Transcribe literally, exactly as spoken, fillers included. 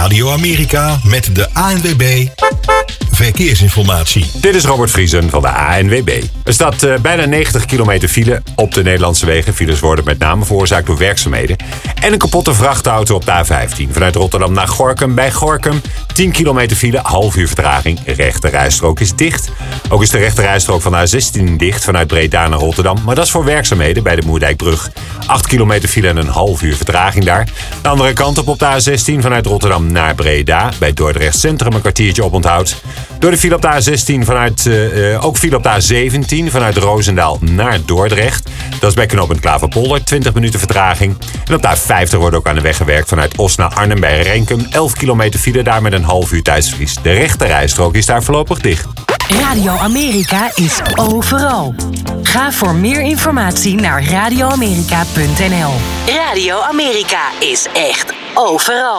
Radio Amerika met de A N W B Verkeersinformatie. Dit is Robert Vriesen van de A N W B. Er staat uh, bijna negentig kilometer file op de Nederlandse wegen. Files worden met name veroorzaakt door werkzaamheden. En een kapotte vrachtauto op de A vijftien. Vanuit Rotterdam naar Gorinchem. Bij Gorinchem tien kilometer file, half uur vertraging. Rechte rijstrook is dicht. Ook is de rechte rijstrook van de A zestien dicht vanuit Breda naar Rotterdam. Maar dat is voor werkzaamheden bij de Moerdijkbrug. acht kilometer file en een half uur vertraging daar. De andere kant op op de A zestien vanuit Rotterdam naar Breda. Bij Dordrecht Centrum een kwartiertje oponthoud. Door de file op de A zestien vanuit, uh, ook file op de A zeventien vanuit Roosendaal naar Dordrecht. Dat is bij knooppunt Klaverpolder, twintig minuten vertraging. En op de A vijftig wordt ook aan de weg gewerkt vanuit Os naar Arnhem bij Renkum. elf kilometer file daar met een half uur tijdsverlies. De rechte rijstrook is daar voorlopig dicht. Radio Amerika is overal. Ga voor meer informatie naar radio amerika punt n l. Radio Amerika is echt overal.